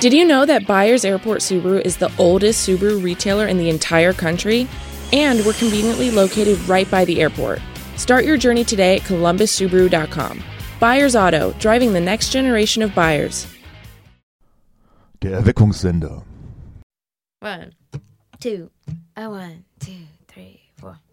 Did you know that Byers Airport Subaru is the oldest Subaru retailer in the entire country? And we're conveniently located right by the airport. Start your journey today at columbussubaru.com. Byers Auto, driving the next generation of buyers. Der Erweckungssender. 1, 2, 1, 2, 3, 4.